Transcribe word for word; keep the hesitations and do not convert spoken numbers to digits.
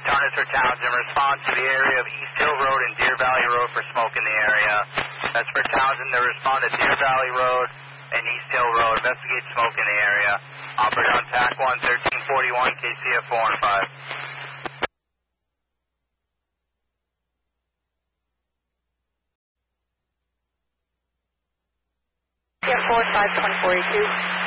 Tarnus for Townsend, response to the area of East Hill Road and Deer Valley Road for smoke in the area. That's for Townsend to respond to Deer Valley Road and East Hill Road. Investigate smoke in the area. Operator on T A C one, thirteen forty-one, K C F four and five. K C F four, five, twenty-four eighty-two.